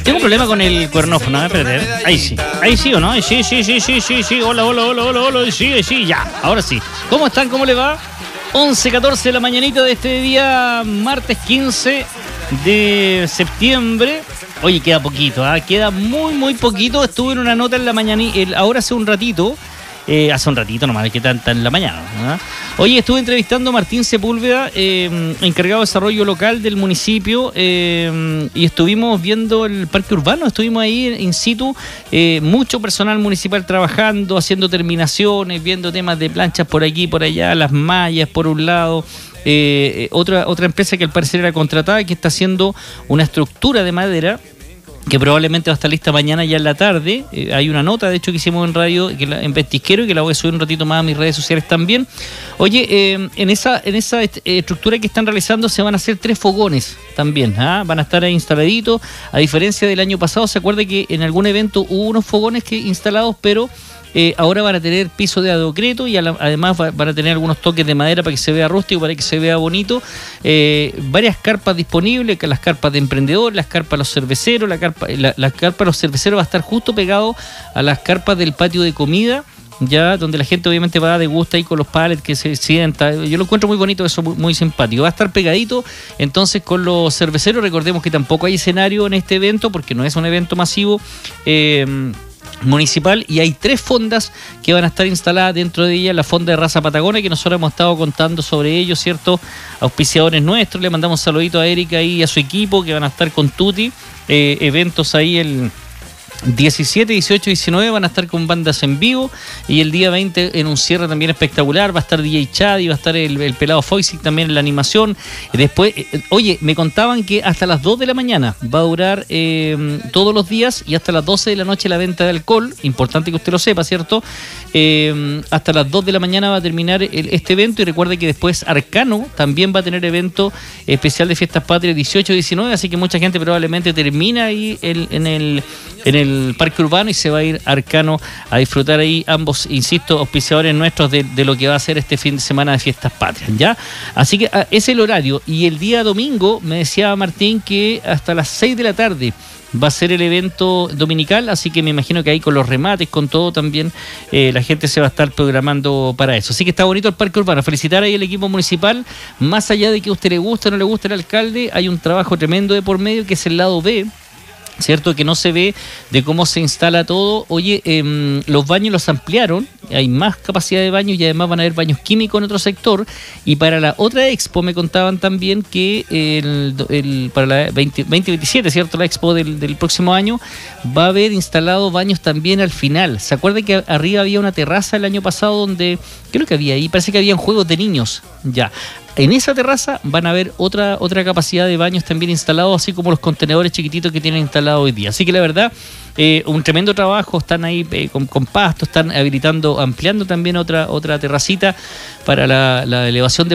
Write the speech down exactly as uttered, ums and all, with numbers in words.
Tengo un problema con el cuernófono, ¿eh? Espérate. Ahí sí. Ahí sí o no. Ahí sí, sí, sí, sí, sí, sí. Hola, hola, hola, hola, hola. Sí, ahí sí, ya. Ahora sí. ¿Cómo están? ¿Cómo le va? once catorce de la mañanita de este día, martes quince de septiembre. Oye, queda poquito, ¿eh? Queda muy, muy poquito. Estuve en una nota en la mañana, ahora hace un ratito. Eh, hace un ratito nomás, que tanta en la mañana, ¿no? Oye, estuve entrevistando a Martín Sepúlveda, eh, encargado de desarrollo local del municipio, eh, y estuvimos viendo el parque urbano, estuvimos ahí in situ, eh, mucho personal municipal trabajando, haciendo terminaciones, viendo temas de planchas por aquí, por allá, las mallas por un lado. Eh, otra, otra empresa que al parecer era contratada, que está haciendo una estructura de madera que probablemente va a estar lista mañana ya en la tarde. Eh, hay una nota, de hecho, que hicimos en radio, que la, en Ventisquero, que la voy a subir un ratito más a mis redes sociales también. Oye, eh, en esa en esa est- estructura que están realizando se van a hacer tres fogones también, ¿ah? Van a estar ahí instaladitos. A diferencia del año pasado, ¿se acuerda que en algún evento hubo unos fogones que instalados, pero Eh, ahora van a tener piso de adocreto y a la, además va, van a tener algunos toques de madera para que se vea rústico, para que se vea bonito. Eh, varias carpas disponibles, las carpas de emprendedores, las carpas de los cerveceros, la carpa, la, la carpa de los cerveceros va a estar justo pegado a las carpas del patio de comida, ya donde la gente obviamente va de gusto ahí con los palets que se sienta. Yo lo encuentro muy bonito, eso muy, muy simpático. Va a estar pegadito entonces con los cerveceros. Recordemos que tampoco hay escenario en este evento porque no es un evento masivo eh, municipal, y hay tres fondas que van a estar instaladas dentro de ella. La fonda de raza Patagonia, que nosotros hemos estado contando sobre ello, ¿cierto? Auspiciadores nuestros, le mandamos un saludito a Erika y a su equipo que van a estar con Tuti, eh, eventos ahí el diecisiete, dieciocho, diecinueve van a estar con bandas en vivo, y el día veinte en un cierre también espectacular va a estar D J Chad y va a estar el, el pelado Foysic también en la animación. Después, eh, oye, me contaban que hasta las dos de la mañana va a durar eh, todos los días, y hasta las doce de la noche la venta de alcohol. Importante que usted lo sepa, ¿cierto? Eh, hasta las dos de la mañana va a terminar el, este evento, y recuerde que después Arcano también va a tener evento especial de Fiestas Patrias dieciocho diecinueve, así que mucha gente probablemente termina ahí el, en el en el parque urbano y se va a ir Arcano a disfrutar ahí, ambos, insisto, auspiciadores nuestros de, de lo que va a ser este fin de semana de Fiestas Patrias, ¿ya? Así que ah, es el horario. Y el día domingo me decía Martín que hasta las seis de la tarde va a ser el evento dominical, así que me imagino que ahí con los remates, con todo también, eh, la gente se va a estar programando para eso. Así que está bonito el parque urbano. Felicitar ahí al equipo municipal. Más allá de que a usted le guste o no le guste el alcalde, hay un trabajo tremendo de por medio, que es el lado B, ¿cierto? Que no se ve de cómo se instala todo. Oye, eh, los baños los ampliaron, hay más capacidad de baños, y además van a haber baños químicos en otro sector. Y para la otra expo me contaban también que el, el, para la veinte veintisiete, ¿cierto? La expo del, del próximo año va a haber instalado baños también al final. ¿Se acuerda que arriba había una terraza el año pasado donde, creo que había ahí, parece que habían juegos de niños? Ya. En esa terraza van a haber otra otra capacidad de baños también instalados, así como los contenedores chiquititos que tienen instalados hoy día. Así que la verdad, eh, un tremendo trabajo. Están ahí eh, con, con pasto, están habilitando, ampliando también otra otra terracita para la, la elevación de